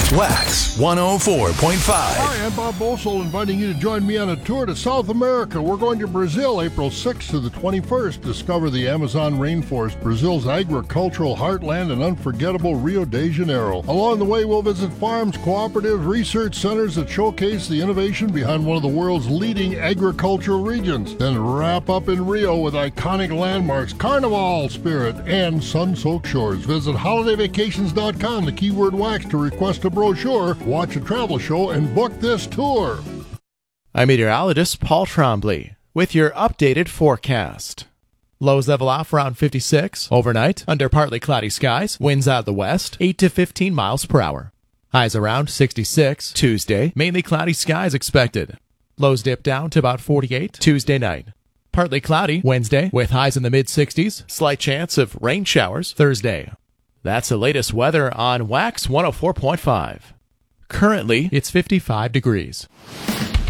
Wax 104.5. Hi, I'm Bob Boesel, inviting you to join me on a tour to South America. We're going to Brazil April 6th to the 21st. Discover the Amazon rainforest, Brazil's agricultural heartland, and unforgettable Rio de Janeiro. Along the way, we'll visit farms, cooperatives, research centers that showcase the innovation behind one of the world's leading agricultural regions. Then wrap up in Rio with iconic landmarks, Carnival spirit, and sun-soaked shores. Visit holidayvacations.com, the keyword wax, to request a brochure, watch a travel show, and book this tour. I'm meteorologist Paul Trombley with your updated forecast. Lows level off around 56 overnight under partly cloudy skies, winds out of the west 8 to 15 miles per hour. Highs around 66 Tuesday, mainly cloudy skies expected. Lows dip down to about 48 Tuesday night. Partly cloudy Wednesday with highs in the mid-60s, slight chance of rain showers Thursday. That's the latest weather on Wax 104.5. Currently, it's 55 degrees.